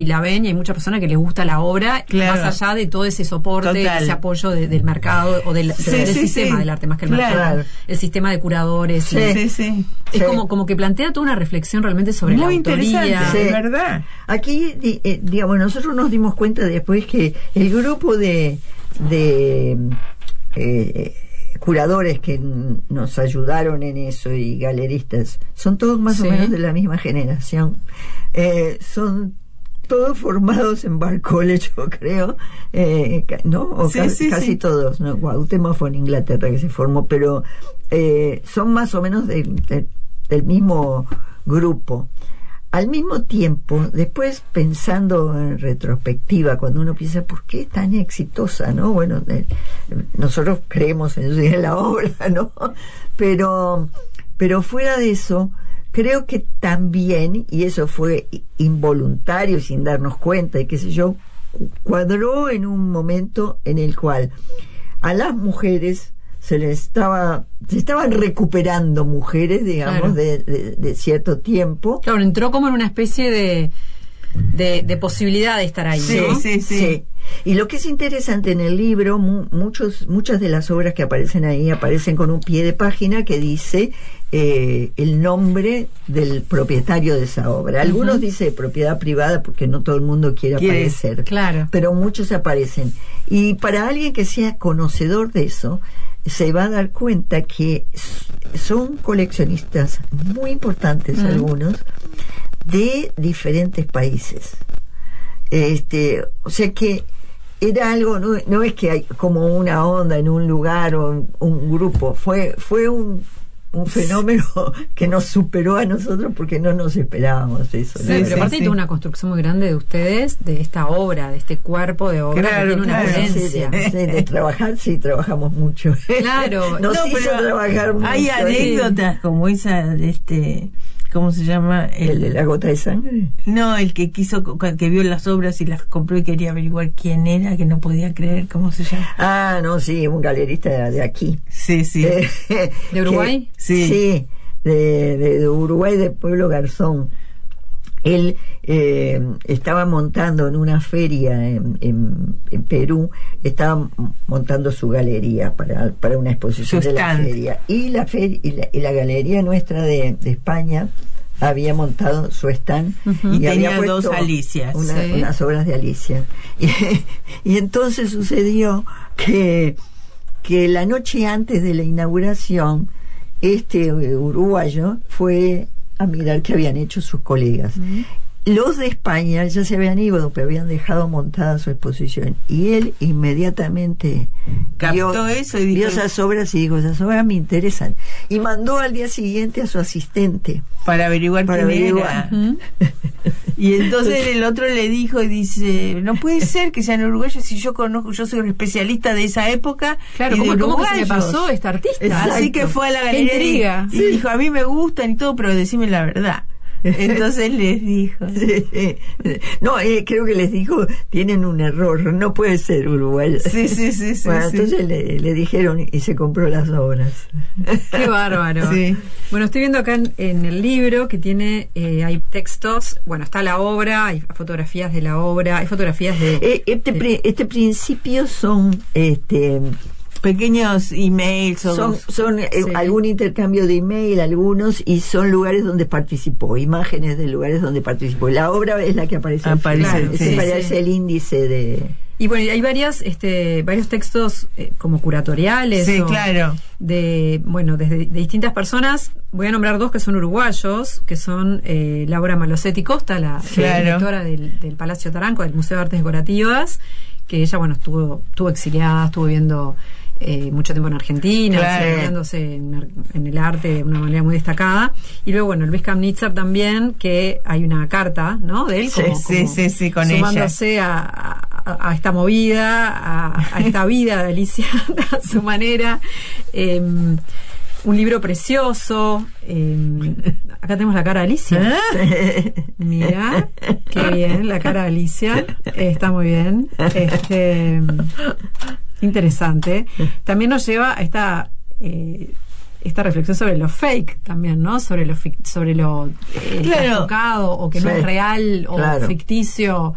la ven, y hay muchas personas que les gusta la obra, claro, más allá de todo ese soporte, total, ese apoyo del mercado, o del sistema del arte, más que el mercado, el sistema de curadores. Es como que plantea toda una reflexión realmente sobre la autoría. Es verdad. Aquí, digamos, nosotros nos dimos cuenta después que el grupo de curadores que nos ayudaron en eso y galeristas son todos más o menos de la misma generación, son todos formados en Bard College, yo creo, ¿no? O casi todos, ¿no? Cuauhtémoc fue en Inglaterra que se formó, pero son más o menos del mismo grupo. Al mismo tiempo, después pensando en retrospectiva, cuando uno piensa, ¿por qué es tan exitosa, no? Bueno, nosotros creemos en la obra, ¿no? Pero fuera de eso, creo que también, y eso fue involuntario, sin darnos cuenta, y qué sé yo, cuadró en un momento en el cual a las mujeres se estaban recuperando mujeres, digamos, de cierto tiempo. Claro, entró como en una especie de posibilidad de estar ahí, ¿no? Sí. Y lo que es interesante en el libro, muchas de las obras que aparecen ahí aparecen con un pie de página que dice el nombre del propietario de esa obra. Algunos dice propiedad privada porque no todo el mundo quiere aparecer, claro, pero muchos aparecen. Y para alguien que sea conocedor de eso, se va a dar cuenta que son coleccionistas muy importantes, algunos, de diferentes países. O sea que era algo, no es que hay como una onda en un lugar o un grupo, fue un fenómeno que nos superó a nosotros porque no nos esperábamos eso. Pero aparte hay una construcción muy grande de ustedes, de esta obra, de este cuerpo de obra, que tiene una potencia. De trabajar, trabajamos mucho. Claro. Nos hizo trabajar mucho. Hay anécdotas como esa de ¿cómo se llama? ¿El de la gota de sangre? No, el que que vio las obras y las compró y quería averiguar quién era, que no podía creer, ¿cómo se llama? Ah, no, sí, un galerista de aquí. Sí. ¿De Uruguay? Sí, de Uruguay, de Pueblo Garzón. Él estaba montando en una feria en Perú, estaba montando su galería para una exposición de la feria. Y la galería nuestra de España había montado su stand y tenía había dos Alicias. Unas obras de Alicia. Y entonces sucedió que la noche antes de la inauguración, este uruguayo fue a mirar qué habían hecho sus colegas. Los de España ya se habían ido, pero habían dejado montada su exposición, y él inmediatamente captó eso y vio esas obras y dijo, esas obras me interesan, y mandó al día siguiente a su asistente para averiguar quién era. Y entonces el otro le dijo y dice, no puede ser que sean uruguayos si yo soy un especialista de esa época. Claro, y ¿cómo que se me pasó esta artista? Exacto. Así que fue a la galería y dijo, a mí me gustan y todo, pero decime la verdad. Entonces les dijo. No, creo que les dijo, tienen un error, no puede ser uruguayo. Sí. Bueno, entonces le dijeron y se compró las obras. Qué bárbaro. Sí. Bueno, estoy viendo acá en el libro que tiene, hay textos, bueno, está la obra, hay fotografías de la obra, hay fotografías de... Este principio son... pequeños emails son algún intercambio de email, algunos, y son lugares donde participó, imágenes de lugares donde participó. La obra es la que aparece parece el índice de... Y bueno, hay varios textos como curatoriales, claro, de distintas personas. Voy a nombrar dos que son uruguayos, que son Laura Malosetti Costa, la directora del Palacio Taranco, del Museo de Artes Decorativas, que ella, estuvo exiliada, estuvo viviendo mucho tiempo en Argentina, desarrollándose en el arte de una manera muy destacada. Y luego, Luis Kamnitzer también, que hay una carta, ¿no?, de él con sumándose a esta movida, a esta vida de Alicia a su manera. Un libro precioso. Acá tenemos la cara de Alicia. Mira, qué bien, la cara de Alicia. Está muy bien. Interesante. También nos lleva a esta reflexión sobre lo fake también, ¿no? Sobre lo tocado o que no es real o ficticio.